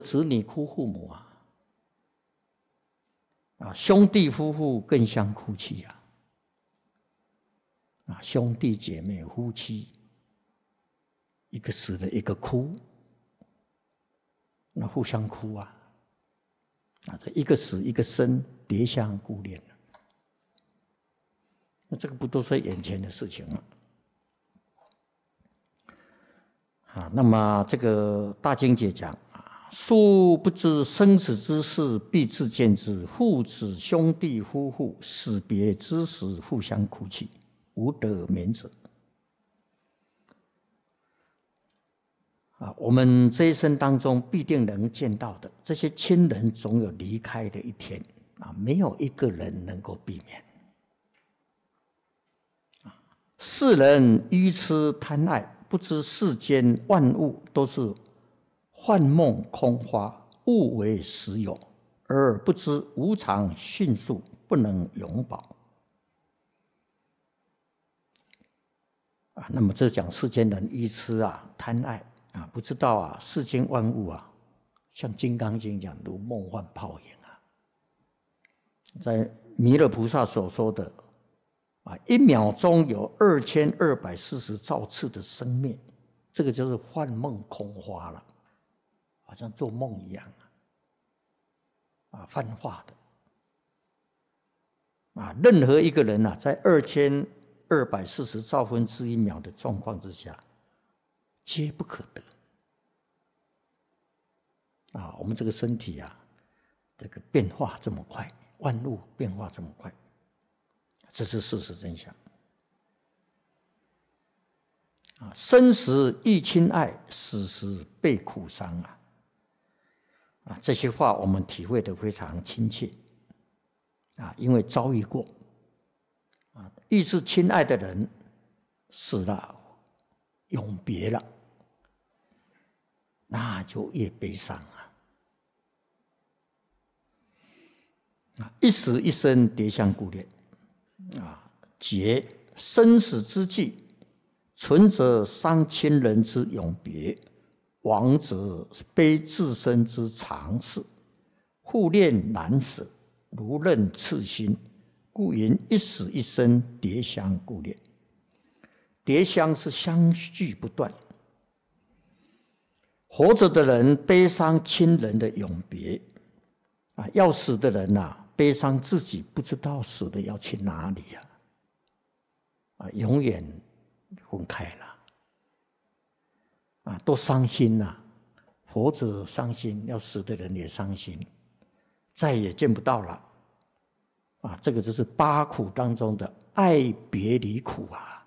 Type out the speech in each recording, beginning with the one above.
子女哭父母兄弟夫妇更相哭泣兄弟姐妹夫妻，一个死了一个哭，那互相哭这一个死一个生，叠相顾恋那这个不都是眼前的事情吗？那么这个大经解讲殊不知生死之事，必自见之。父子兄弟夫妇死别之时，互相哭泣，无得免者。我们这一生当中必定能见到的这些亲人，总有离开的一天没有一个人能够避免。世人愚痴贪爱，不知世间万物都是幻梦空花，物为实有，而不知无常迅速，不能永保。那么这讲世间人愚痴贪爱不知道世间万物像《金刚经》讲如梦幻泡影在弥勒菩萨所说的1秒钟有2240兆次的生灭，这个就是幻梦空花了，好像做梦一样幻化的任何一个人在2240兆分之1秒的状况之下，皆不可得我们这个身体这个变化这么快，万物变化这么快，这是事实真相生时亦亲爱，死时倍苦伤这些话我们体会得非常亲切因为遭遇过愈是亲爱的人死了，永别了，那就越悲伤一死一生，叠相顾恋劫生死之际，存则伤亲人之永别，亡则悲自身之常事，互恋难舍，如刃刺心，故云一死一生，叠相顾恋。叠相是相续不断，活着的人悲伤亲人的永别要死的人悲伤自己不知道死的要去哪里永远分开了都伤心活着伤心，要死的人也伤心，再也见不到了这个就是8苦当中的爱别离苦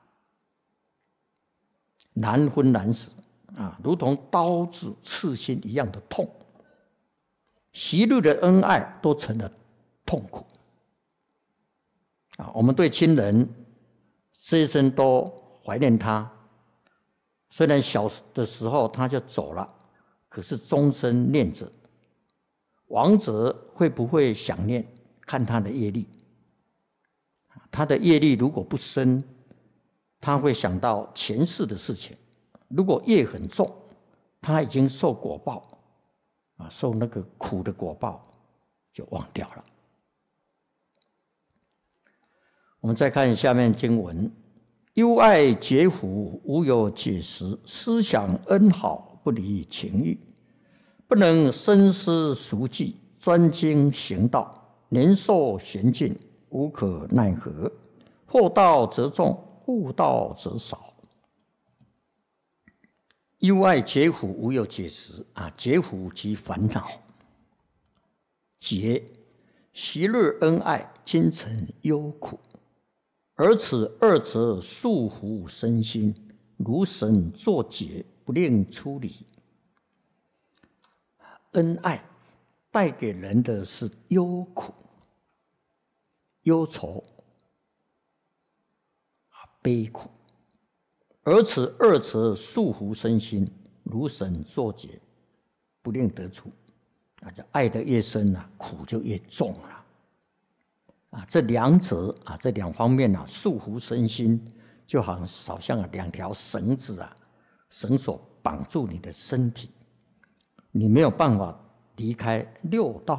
难分难舍如同刀子刺心一样的痛，昔日的恩爱都成了痛苦我们对亲人这一生都怀念他，虽然小的时候他就走了，可是终身念着，亡者会不会想念，看他的业力，他的业力如果不深，他会想到前世的事情，如果业很重，他已经受果报受那个苦的果报，就忘掉了。我们再看下面经文，忧爱结福，无有解时，思想恩好，不离情欲，不能深思熟记，专精行道，年寿闲尽，无可奈何，祸道则重，悟道则少。忧爱结福，无有解时结福即烦恼，结昔日恩爱，今成忧苦，而此二者束缚身心，如绳作结，不令出离。恩爱带给人的是忧苦、忧愁、悲苦，而此二者束缚身心，如绳作结，不令得出。就爱得越深苦就越重了。这两者这两方面束缚身心，就好像2条绳子绳索绑住你的身体，你没有办法离开六道。